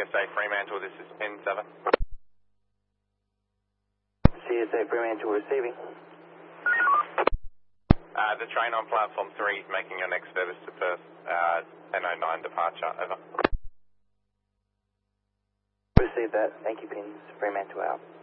CSA Fremantle, this is pin 7. CSA Fremantle receiving. The train on platform 3 is making your next service to Perth, 10:09 departure, over. Receive that, thank you, pins Fremantle out.